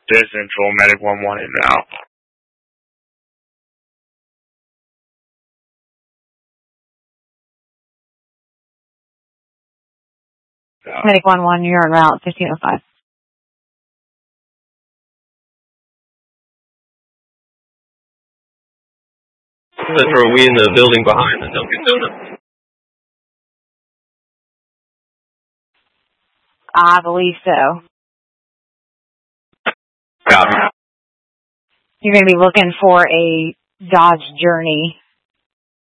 This Central, Medic 1-1 en route. Medic 1-1, you're en route, 1505. Central, are we in the building behind the Dunkin' Donuts? I believe so. Copy. You're going to be looking for a Dodge Journey